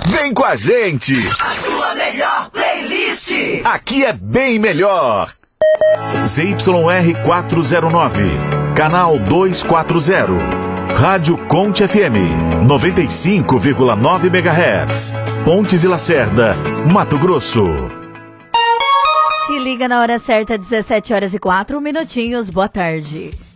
Vem com a gente! A sua melhor playlist! Aqui é bem melhor! ZYR 409, canal 240. Rádio Conte FM, 95,9 MHz. Pontes e Lacerda, Mato Grosso. Se liga na hora certa, 17 horas e 4 minutinhos. Boa tarde.